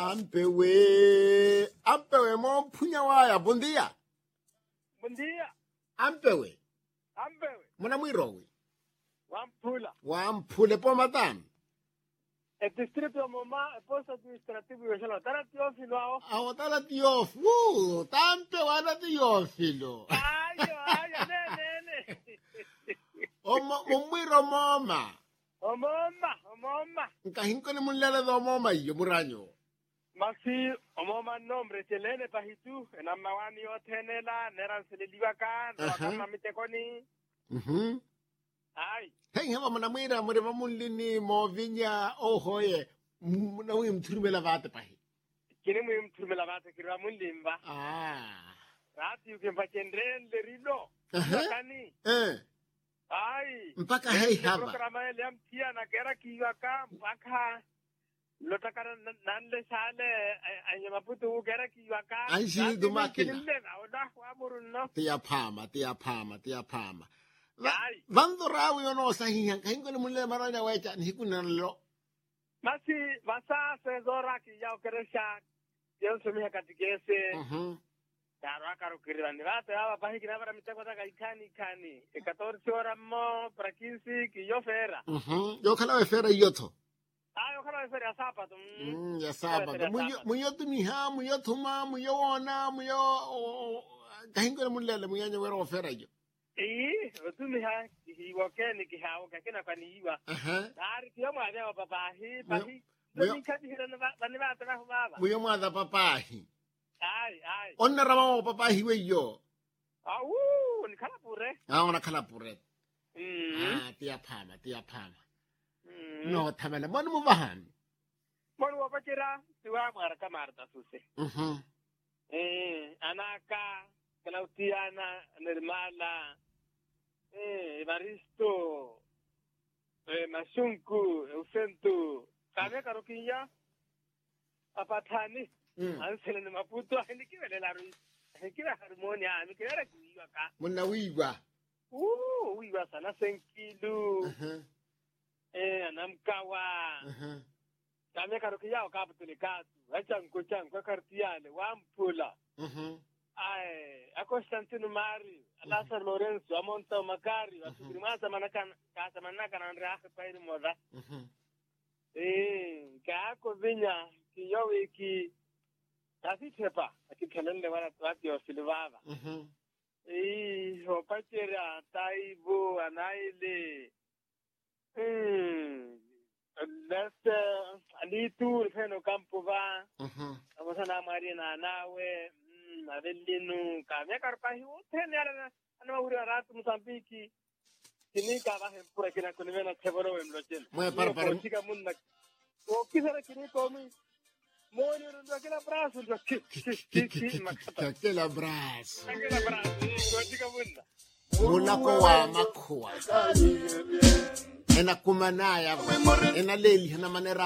Ampewe mo punya waya, buen día. Buen día. Ampewe. Muna mwirowi. Wampule po matam. El distrito de Moma, el posto administrativo de Sala, ¿tara Teófilo? Awatala Teófilo. Tampe wala Teófilo. Ay, nene. Mwiro moma. O moma. Nkahinko ni munlele do moma iyo muranyo. Maxi, o moma nombre, chelene pahitu, enamawani o tenela, neran se le libakan, o akama mitekoni. Ay. Hey, hama muna mwira muriva munlini mo vinya ohoye. Muna hui mturumela vate pahi. Kini mturumela vate kiriwa munlimba. Rati ukimpachendren le rilo. Kani. Ay. Mpaka hei haba. Programa ele amtia na kera kiwaka mpaka lotakara nanle sale anyamaputu kera kiwaka. Anshi dumakina. Kilimena oda kwa murunno. Tia pama. Vando rawi ono sahihan kahingo ni munle maranya wacha ni hikuna lo. Masi masa sezora ki yao keresha. Yao sumia katikese. Daro akaro kirani vate ava pahi kina para miteko taka ikani. 14 horas mo para 15 ki yo fera. Yo kala fera yoto. Yo kala fera sapa tu. Ya sapa. Muyo tumiha, muyo tuma, muyo ona, muyo kahingo ni munle muyanyo wero fera yo. Tumiha hiwokeni kihawo kakina kwaniwa. Dari kiyo mwana wa papahi, pahi. Nikati hira nani vate na baba. Muyo mwana papahi. Ay. Onna rama wa papahi weyo. Ni kalapure. Ona kalapure. Tia pama. No tamela monu mubahan. Monu wa pakira tiwa maraka marta suse. Anaka Clautiana Nermala Evaristo Masunku Eusentu Kame Karokinya Apatani Ansele ni Maputo Nikiwele la Nikiwa harmonia Nikiwele kuiwa ka Muna wiwa wiwa sana senkilu Anamkawa Kame Karokinya Wakapatulikatu Chanko Kartiale Wampula Constantino Mari, Alasa Lorenzo, Amonta Macari, Asumasa Manacan, Casa Manacan, and Rafa Pairi Moda. Caco Vigna, Kiyoiki, Tasitepa, I keep telling the one at Ratio Silvava. Hopatera, Taibo, and Aile. That's Alitu, Feno Campova, Amasana Marina, Nawe. Adelinu kame karpahi utene ana uri aratu Mozambique kini kaba hempura kina kunimena teboro wemlochen moya parpar chica munna o kisara kini komi moni ndo kila brazo ndo ki makata kila brazo ko chica munna mulako wa makhuwa ena kumanaya ena leli na manera